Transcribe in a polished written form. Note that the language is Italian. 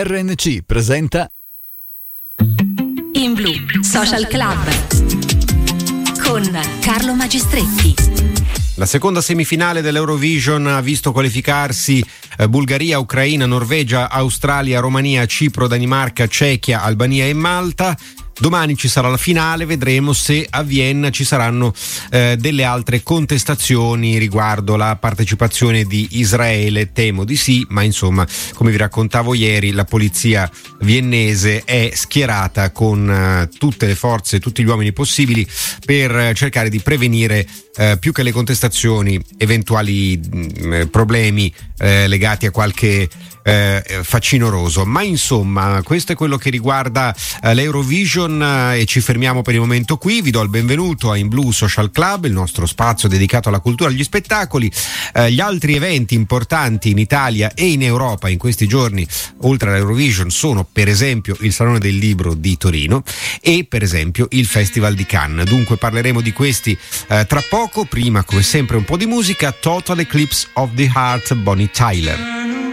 RNC presenta In Blu Social Club con Carlo Magistretti. La seconda semifinale dell'Eurovision ha visto qualificarsi Bulgaria, Ucraina, Norvegia, Australia, Romania, Cipro, Danimarca, Cechia, Albania e Malta. Domani ci sarà la finale, vedremo se a Vienna ci saranno delle altre contestazioni riguardo la partecipazione di Israele. Temo di sì, ma insomma, come vi raccontavo ieri, la polizia viennese è schierata con tutte le forze, tutti gli uomini possibili per cercare di prevenire più che le contestazioni eventuali problemi legati a qualche facinoroso. Ma insomma, questo è quello che riguarda l'Eurovision e ci fermiamo per il momento qui. Vi do il benvenuto a In Blu Social Club, il nostro spazio dedicato alla cultura e agli spettacoli. Gli altri eventi importanti in Italia e in Europa in questi giorni, oltre all'Eurovision, sono per esempio il Salone del Libro di Torino e per esempio il Festival di Cannes. Dunque parleremo di questi tra poco. Prima, come sempre, un po' di musica. Total Eclipse of the Heart, Bonnie Tyler.